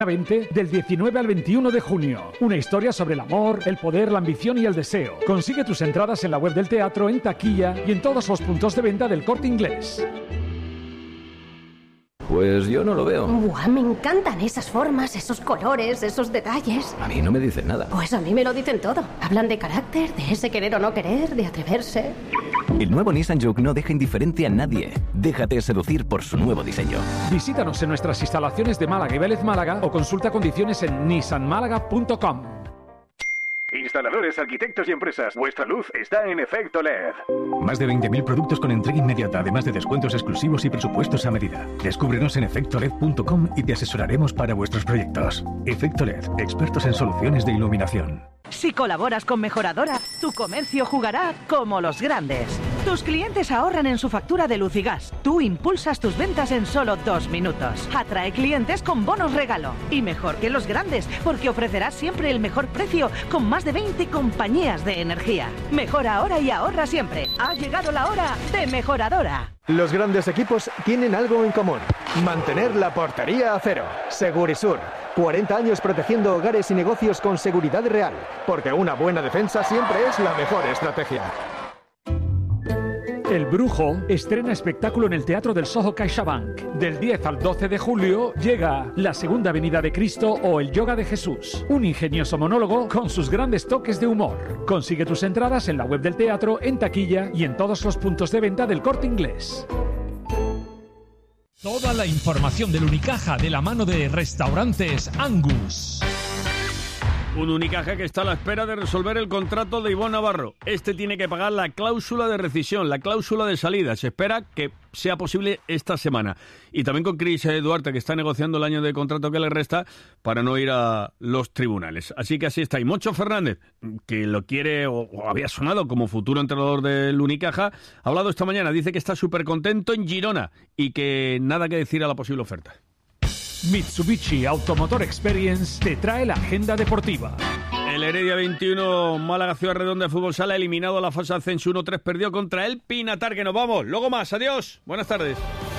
20 del 19 al 21 de junio. Una historia sobre el amor, el poder, la ambición y el deseo. Consigue tus entradas en la web del teatro, en taquilla y en todos los puntos de venta del Corte Inglés. Pues yo no lo veo. Buah, me encantan esas formas, esos colores, esos detalles. A mí no me dicen nada. Pues a mí me lo dicen todo. Hablan de carácter, de ese querer o no querer, de atreverse. El nuevo Nissan Juke no deja indiferente a nadie. Déjate seducir por su nuevo diseño. Visítanos en nuestras instalaciones de Málaga y Vélez Málaga o consulta condiciones en nissanmálaga.com. Instaladores, arquitectos y empresas, vuestra luz está en Efecto LED. Más de 20.000 productos con entrega inmediata, además de descuentos exclusivos y presupuestos a medida. Descúbrenos en efectoled.com y te asesoraremos para vuestros proyectos. Efecto LED, expertos en soluciones de iluminación. Si colaboras con Mejoradora, tu comercio jugará como los grandes. Tus clientes ahorran en su factura de luz y gas. Tú impulsas tus ventas en solo 2 minutos. Atrae clientes con bonos regalo. Y mejor que los grandes, porque ofrecerás siempre el mejor precio con más de 20 compañías de energía. Mejora ahora y ahorra siempre. Ha llegado la hora de Mejoradora. Los grandes equipos tienen algo en común: mantener la portería a cero. Segurisur, 40 años protegiendo hogares y negocios con seguridad real, porque una buena defensa siempre es la mejor estrategia. El Brujo estrena espectáculo en el Teatro del Soho CaixaBank. Del 10 al 12 de julio llega La Segunda Venida de Cristo o El Yoga de Jesús. Un ingenioso monólogo con sus grandes toques de humor. Consigue tus entradas en la web del teatro, en taquilla y en todos los puntos de venta del Corte Inglés. Toda la información del Unicaja de la mano de Restaurantes Angus. Un Unicaja que está a la espera de resolver el contrato de Ivonne Navarro. Este tiene que pagar la cláusula de rescisión, la cláusula de salida. Se espera que sea posible esta semana. Y también con Chris Duarte, que está negociando el año de contrato que le resta para no ir a los tribunales. Así que así está. Y Moncho Fernández, que lo quiere o había sonado como futuro entrenador del Unicaja, ha hablado esta mañana. Dice que está súper contento en Girona y que nada que decir a la posible oferta. Mitsubishi Automotor Experience te trae la agenda deportiva. El Heredia 21, Málaga Ciudad Redonda de Fútbol Sala, eliminado a la fase ascenso 1-3, perdió contra el Pinatar. Que nos vamos. Luego más. Adiós. Buenas tardes.